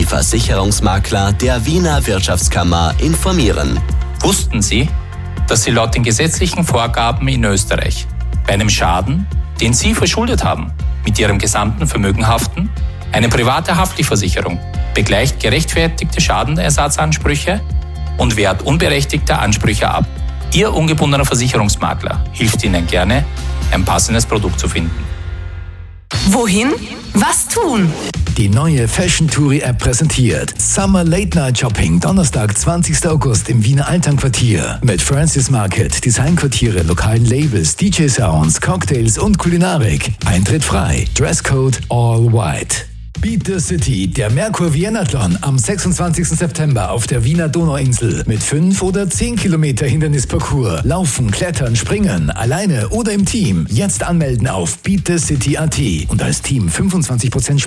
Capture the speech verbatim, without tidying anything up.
Versicherungsmakler der Wiener Wirtschaftskammer informieren. Wussten Sie, dass Sie laut den gesetzlichen Vorgaben in Österreich bei einem Schaden, den Sie verschuldet haben, mit Ihrem gesamten Vermögen haften? Eine private Haftpflichtversicherung begleicht gerechtfertigte Schadenersatzansprüche und wehrt unberechtigte Ansprüche ab. Ihr ungebundener Versicherungsmakler hilft Ihnen gerne, ein passendes Produkt zu finden. Wohin? Was tun? Die neue Fashion Touri App präsentiert Summer Late Night Shopping, Donnerstag, zwanzigster August im Wiener Alternquartier. Mit Francis Market, Designquartiere, lokalen Labels, D J-Sounds, Cocktails und Kulinarik. Eintritt frei. Dresscode all white. Beat the City, der Merkur Vienathlon am sechsundzwanzigsten September auf der Wiener Donauinsel mit fünf oder zehn Kilometer Hindernisparcours. Laufen, klettern, springen, alleine oder im Team. Jetzt anmelden auf beat the city punkt at und als Team fünfundzwanzig Prozent